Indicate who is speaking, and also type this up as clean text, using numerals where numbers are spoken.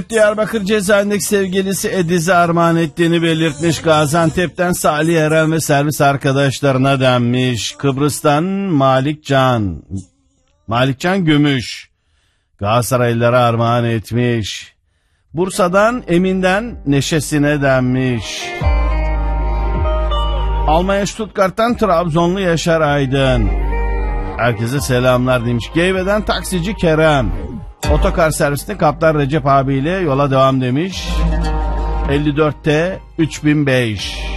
Speaker 1: Diyarbakır cezaevindeki sevgilisi Ediz'e armağan ettiğini belirtmiş. Gaziantep'ten Salih Eren ve servis arkadaşlarına denmiş. Kıbrıs'tan Malikcan Gümüş Galatasaraylılara armağan etmiş. Bursa'dan Emin'den Neşesine denmiş. Almanya Stuttgart'tan Trabzonlu Yaşar Aydın. Herkese selamlar demiş. Geyve'den taksici Kerem. Otokar servisinde Kaptan Recep abiyle yola devam demiş. 54'te 3005.